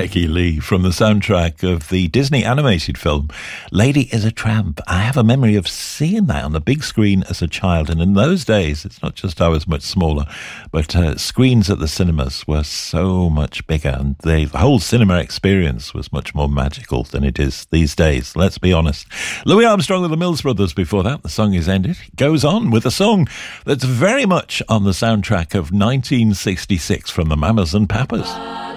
Peggy Lee from the soundtrack of the Disney animated film Lady is a Tramp. I have a memory of seeing that on the big screen as a child, and in those days, it's not just I was much smaller, but screens at the cinemas were so much bigger, and the whole cinema experience was much more magical than it is these days, let's be honest. Louis Armstrong with the Mills Brothers before that. The song is ended. It goes on with a song that's very much on the soundtrack of 1966 from the Mamas and Papas.